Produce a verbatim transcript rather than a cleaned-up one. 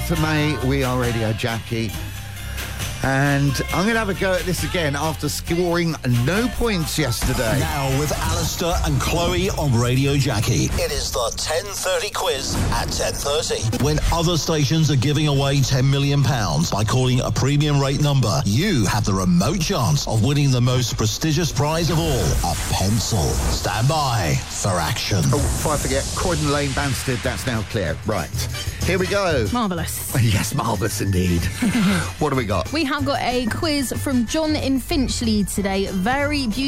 ninth of May, we are Radio Jackie. And I'm going to have a go at this again after scoring no points yesterday. Now with Alistair and Chloe on Radio Jackie. It is the ten thirty quiz at ten thirty. When other stations are giving away ten million pounds by calling a premium rate number, you have the remote chance of winning the most prestigious prize of all, a pencil. Stand by for action. Oh, before I forget, Croydon Lane, Banstead, that's now clear. Right, here we go. Marvellous. Yes, marvellous indeed. What do we got? We have got a quiz from John in Finchley today. Very beautiful.